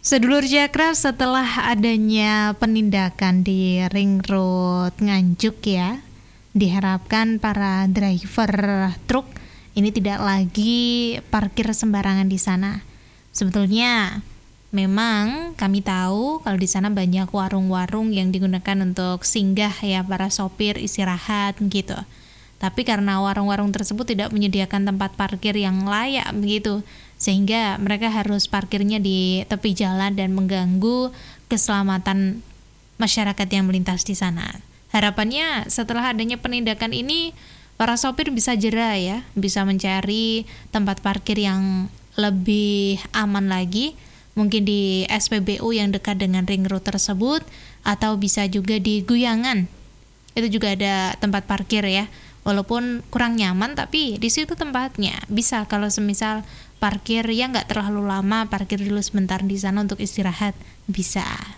Sedulur Jakrab, setelah adanya penindakan di Ring Road Nganjuk ya, diharapkan para driver truk ini tidak lagi parkir sembarangan di sana. Sebetulnya memang kami tahu kalau di sana banyak warung-warung yang digunakan untuk singgah ya para sopir istirahat gitu. Tapi karena warung-warung tersebut tidak menyediakan tempat parkir yang layak begitu, sehingga mereka harus parkirnya di tepi jalan dan mengganggu keselamatan masyarakat yang melintas di sana. Harapannya setelah adanya penindakan ini, para sopir bisa jera ya, bisa mencari tempat parkir yang lebih aman lagi, mungkin di SPBU yang dekat dengan ring road tersebut, atau bisa juga di Guyangan. Itu juga ada tempat parkir ya. Walaupun kurang nyaman, tapi di situ tempatnya. Bisa kalau semisal parkir yang nggak terlalu lama, parkir dulu sebentar di sana untuk istirahat, bisa.